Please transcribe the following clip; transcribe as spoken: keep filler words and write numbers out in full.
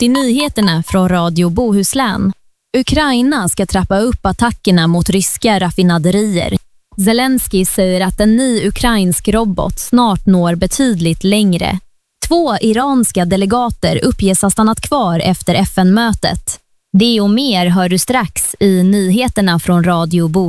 till nyheterna från Radio Bohuslän. Ukraina ska trappa upp attackerna mot ryska raffinaderier. Zelensky säger att en ny ukrainsk robot snart når betydligt längre. Två iranska delegater uppges ha stannat kvar efter F N-mötet. Det och mer hör du strax i nyheterna från Radio Bohuslän.